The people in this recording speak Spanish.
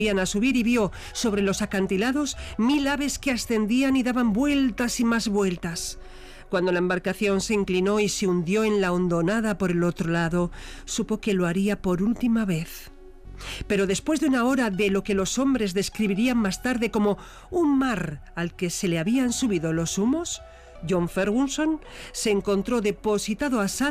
a subir y vio sobre los acantilados 1000 aves que ascendían y daban vueltas y más vueltas. Cuando la embarcación se inclinó y se hundió en la hondonada por el otro lado, supo que lo haría por última vez. Pero después de una hora de lo que los hombres describirían más tarde como un mar al que se le habían subido los humos, John Ferguson se encontró depositado a salvo